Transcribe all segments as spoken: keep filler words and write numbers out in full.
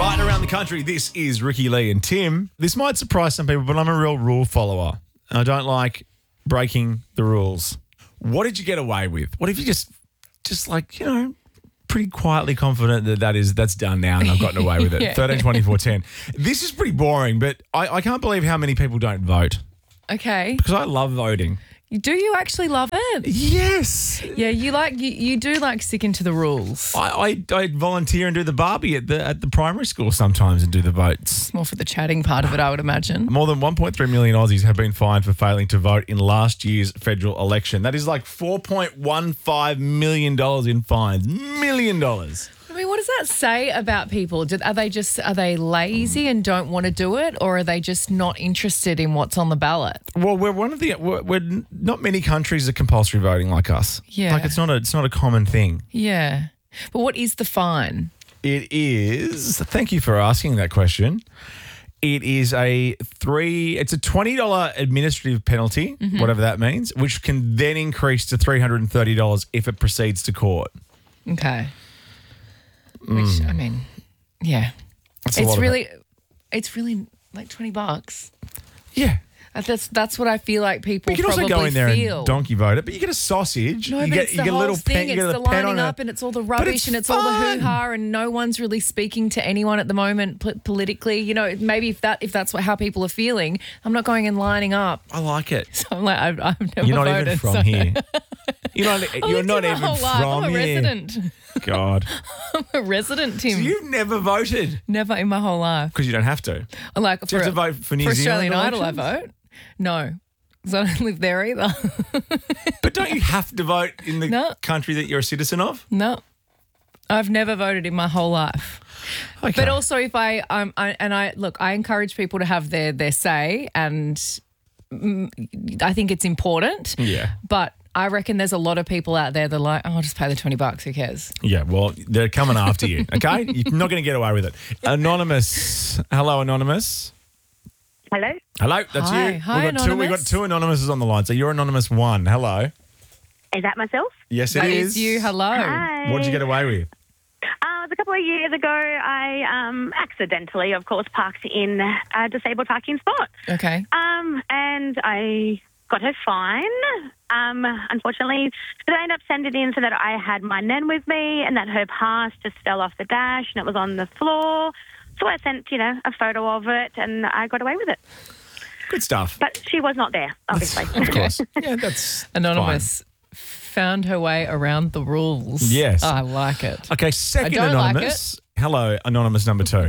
Right around the country, this is Ricky Lee and Tim. This might surprise some people, but I'm a real rule follower. I don't like breaking the rules. What did you get away with? What if you just, just like, you know, pretty quietly confident that that is, that's done now and I've gotten away with it. Yeah. thirteen twenty-four ten. This is pretty boring, but I, I can't believe how many people don't vote Okay. because I love voting. Do you actually love it? Yes. Yeah, you like you, you do like sticking to the rules. I, I, I volunteer and do the Barbie at the at the primary school sometimes and do the votes. More for the chatting part of it, I would imagine. More than one point three million Aussies have been fined for failing to vote in last year's federal election. That is like four point one five million dollars in fines. Million dollars. I mean, what does that say about people? Do, are they just are they lazy and don't want to do it, or are they just not interested in what's on the ballot? Well, we're one of the we're, we're not many countries are compulsory voting like us. Yeah. Like it's not a it's not a common thing. Yeah. But what is the fine? It is. Thank you for asking that question. It is a three. It's a twenty dollar administrative penalty, Mm-hmm. whatever that means, which can then increase to three hundred and thirty dollars if it proceeds to court. Okay. Which I mean, yeah, That's a lot it's of really, it. it's really like twenty bucks. Yeah. Uh, That's that's what I feel like people But you can also probably go in there feel. and donkey vote it, but you get a sausage. No, you but get, it's you the get whole a little thing. pen, you It's get the a pen lining on up a, and it's all the But rubbish it's and it's all the fun. hoo-ha and no one's really speaking to anyone at the moment po- politically. You know, maybe if that if that's what how people are feeling, I'm not going and lining up. I like it. So I'm like, I've, I've never You're not voted. even from so- here. You're not, I you're lived not here even my whole life. from I'm a here. resident. God. I'm a resident, Tim. So you've never voted Never in my whole life. because you don't have to. Like Do you have to vote for New for Zealand Australian Idol, I elections? vote. No, because I don't live there either. But don't you have to vote in the No. country that you're a citizen of? No, I've never voted in my whole life. Okay. But also, if I, um, I and I look, I encourage people to have their their say, and mm, I think it's important. Yeah. But I reckon there's a lot of people out there that are like, oh, I'll just pay the twenty bucks. Who cares? Yeah, well, they're coming after you, okay? You're not going to get away with it. Anonymous. Hello, Anonymous. Hello. Hello, that's Hi. you. Hi, we've got two, we've got Anonymous. two Anonymouses on the line, so you're Anonymous one. Hello. Is that myself? Yes, it That is. is you. Hello. Hi. What did you get away with? Uh, it was a couple of years ago. I um, accidentally, of course, parked in a disabled parking spot. Okay. Um, and I got a fine. Um, unfortunately, they ended up sending it in so that I had my nan with me and that her pass just fell off the dash and it was on the floor. So I sent, you know, a photo of it and I got away with it. Good stuff. But she was not there, obviously. Of course. Yeah, that's Anonymous found her way around the rules. Yes. I like it. fine. Okay, second I don't like Anonymous. Hello, Anonymous number two.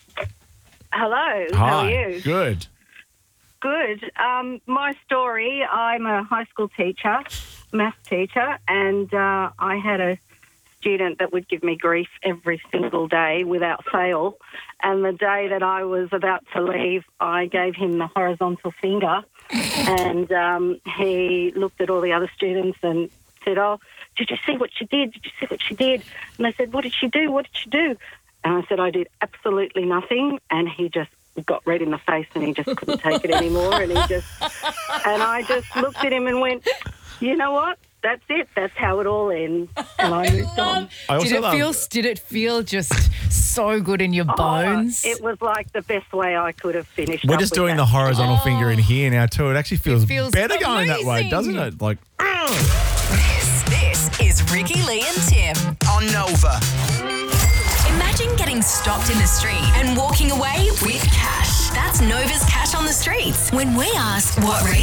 Hello, Hi. how are you? Good. Good. Um, my story, I'm a high school teacher, math teacher, and uh, I had a student that would give me grief every single day without fail. And the day that I was about to leave, I gave him the horizontal finger, and um, he looked at all the other students and said, oh, did you see what she did? Did you see what she did? And I said, what did she do? What did she do? And I said, I did absolutely nothing. And he just got red in the face and he just couldn't take it anymore. And he just, and I just looked at him and went, you know what? That's it. That's how it all ends. And I moved on. I also Did it love, feel? Did it feel just so good in your bones? Oh, it was like the best way I could have finished. We're up just with doing that. the horizontal finger in here now too. It actually feels, feels better going that way, amazing. doesn't it? Like, This, this is Ricky Lee and Tim on Nova. Imagine getting stopped in the street and walking away with cash. That's Nova's Cash on the Streets. When we ask what radio